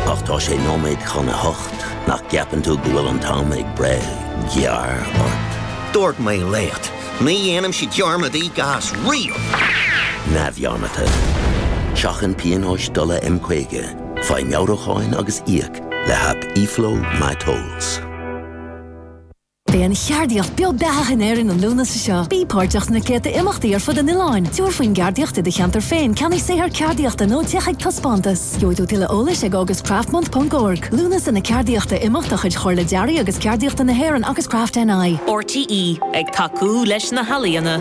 ach tá sé nóméid chuna hocht nach ceapan tú go bhfuil an tam ag bre gear ort. Dúirt mé lécht, ní dhéanam si dearmadaí gas riamh. Na bhearmata. Seachan pianóis dula M-Quaige, fáin meabhracháin agus íoc le hab Iflo My Tolls. Bé an cheardaíocht beag beach in éireann an lúna sa seo. Bí páirteach na céta imachtaí ar fud an Iláin. Dúir faoin geardaíochta de cheantar féin, ceann sé ar ceardaíochta nó techaid taspántas. Joidú tuile ólas ag augustcraftmont.org. Lúnas in na ceardaíochta imachta chuid chóir le dearí agus ceardaíochta na hÉireann agus Craft NI. RTE ag tacú leis na halaíana.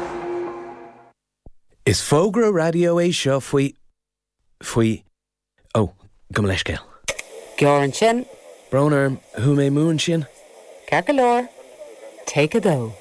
Is fógra radio é seo faoi... Oh, gom leis gael. Gioran sin. Broner, who may moon sin? Cagalor. Take a dough.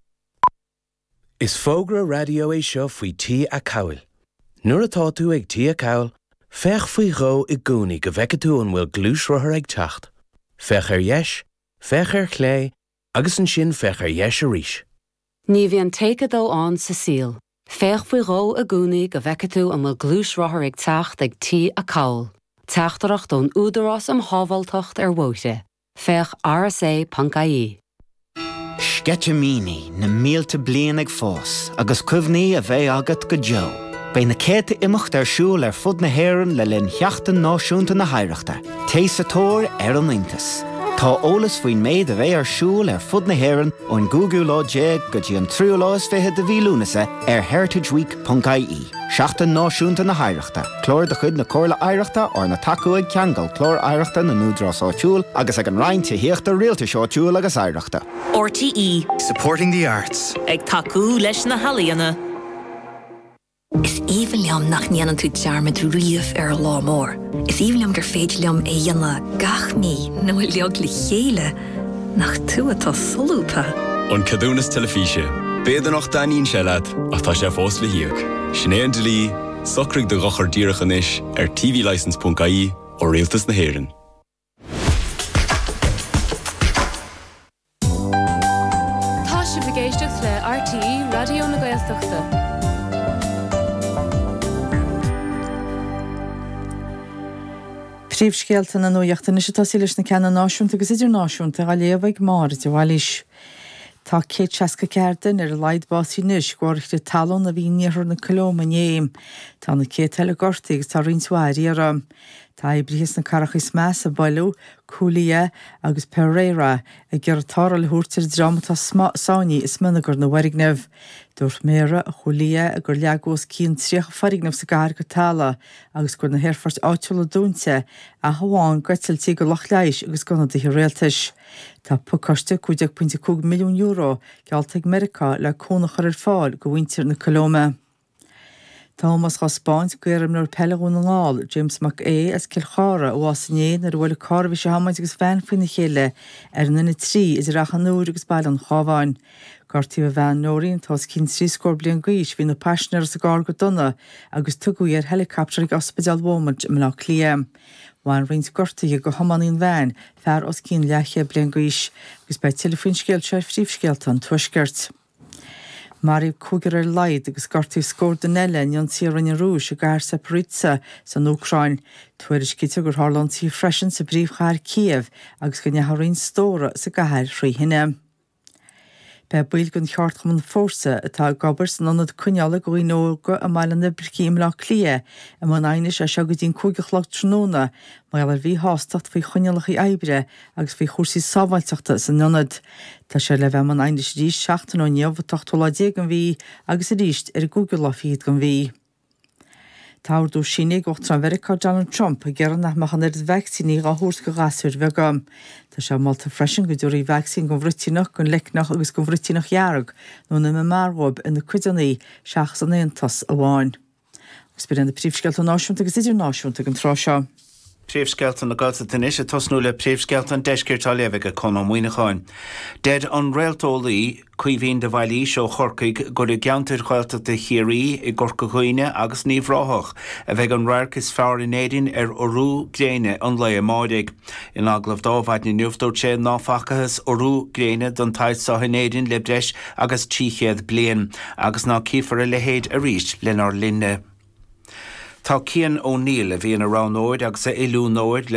Is fógra radio é seo faoi tí a cail. Nuair atá tú ag tí a cail, fech faoi ró I gúnaí go bheice tú an bhfuil glúis rothair ag teacht. Fech ar dheis, fech ar chlé, agus an sin fech ar dheis a ríis. Ní bhí an take a dough an sa síl. Fech faoi ró a gúnaí go bheice tú an bhfuil glúis rothair ag teacht ag tí a cail. Teachtarach don údarás am hábhaltacht ar bhóite. Fech RSA.ie. Sketchamini na mílte blian ag fós, agus cuimhní a bheith agat go Joe. Bei na céta imimecht ar siúil ar fud na hÉireann le linn cheachtain náisiúnta na haireachta. Tééis a tóir ar an intas. Tá ólas faoin méid a bheith ar siúil ar fud na hÉireann ón Google Lá J go dtí an 3 de bhí lúnasa ar heritageweek.ie. Seachtain náisiúnta na haireachta. Clór de chud na cóirla aireachta or na taú ag ceangal clór aireachta na núdrás áitiúil agus ag an roinnte híochta rialta seáitiúil agus aireachta. RTE. Supporting the arts. Ag tacú leis na halaíana. Is even liam nach níanaan tú dearmad riamh ar lámór. Is even liam gur féidir liam é dhéanla gach mí nó leog le chéile nach tú atá solúpa. On cadúnas telefíse. Béidir nach daíonn se leat ach tá sé fós le hiíoc. Sinéad de lí, socraigh de rochar díreachan is ar tvlicense.ie ó rialtas na hÉireann. Tá sé bhgéisteach le RTE Radio na Gaeltachta. Príomhscéalta na nuachtaine sé tosí leis na ceanna náisiúnta agus idir náisiúnta a léamhaigh mar de bhhailís. Tá cé teasca ceardan ar a leid básí níos gcuirte talún a bhí níorthar na colóma néim. Tá na cé teile gortaí agus tá rinsmhaidí ar Tá ibrihis na carachas meas a bailú, Cúlia agus Pereira a gur tára le húirtir dramata sáiní is munagur na Warignef. Dúirt méra a Cúlia a gur leagós cín tríocha Warignef sa gár go tála agus gur na Hairfort áitiúla dúnte a haháin gaitiltí go loch leis agus gona de réaltais. Tá pucaiste 2.5 milliún euro gealtaigh America le cónachar ar fáil go bhaintir na Colóma. Thomas Gaspáint gairim nuair peilagún an ngáil, James McA as Kilchara ó Wasanéad ar bhfuil carbhí se hamaid agus bhean faoin na chéile ar nuna trí is rachan nóir agus bail an chábháin. Gartí a bhean nóirín tás cín trí scór blian gaiis hí na passionar sa gár go donna agus tugaí ar helicopter ag ospidal Walmart me le clia. Bhain rint gortaí go hamanín bhean fear os cín leche blian gaiis agus bei telefínscéal seir phríomhscéalta an tuaisceart. Marí cúgur ar leid agus gartaí scór den eile an tíran rúis a gár sa Pritsa san Ucrain. Tuairis cite gur hálandtí freisin sa bríomhchair Kiev agus go neathaíonn stóra sa gathir fríhinne. Be buil gon cheartcham an fórsa atá gabar san anad cuneala go nóga a mailan na bricím le clia a man ainis a se go dtín cúigechlach tróna mai ar bhí hástacht faoi chunealacha éibre agus faoi chósaí sábhailteachta san nionad. Tá sé le bheith man ainis ríis 16 ó neamh tachtúla an bhí agus a ríist ar Google lafiad gan bhí. Táirú sinnig ochtar America Donald Trump a ggéan nach mechan ar vaccíní a thuirt go gasúir bhegam. Tá sé malta freisin go dúirí vaccín go bhritinach gon lecnach agus go bhritinach jarrag nó na marrob in na cuidaní seachas an éantas a bháin. Gus bír an na príomhscéalta náisiúnta agus idir náisiúnta an trá seo. Príomhscéalta na Gailta tanis a tosnú le príomhscéalta an deisceirtá lévige chun an muoineáin. Dead an réaltólaí cuihín de bhailí seo chorcaig gur i geantar cháilta de chiarí I gorca chuoine agus níomhráthach a bheith an rairchas fear in éidirn ar orú gréine an le máidig. In aglah dábhaid na nuachtúir sé náfachachas orú gréine don taid sa hinéidirn le breis agus tíchéad blian agus ná cífar a lehéad a ríist lenar linne. Tá Cian O'Neill a bhí an arán óid agus a ilú nóid